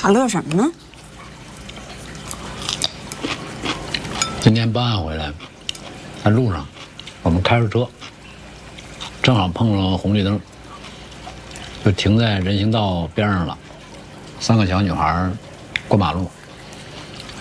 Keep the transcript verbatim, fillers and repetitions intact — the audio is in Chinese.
傻乐什么呢？ 今天办案回来，在路上，我们开着车，正好碰上红绿灯，就停在人行道边上了。三个小女孩过马路，